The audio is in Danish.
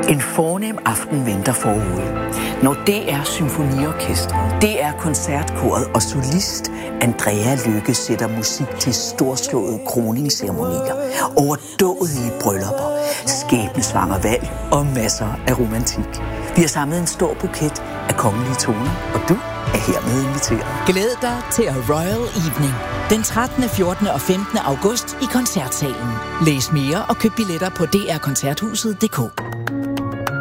En fornem aften venter forude, når DR Symfoniorkestret, DR Koncertkoret og solist Andrea Lykke sætter musik til storslåede kroningsceremonier, overdådige bryllupper, skæbnesvanger valg og masser af romantik. Vi har samlet en stor buket af kongelige toner, og du er hermed inviteret. Glæd dig til A Royal Evening den 13., 14. og 15. august i Koncertsalen. Læs mere og køb billetter på drkoncerthuset.dk.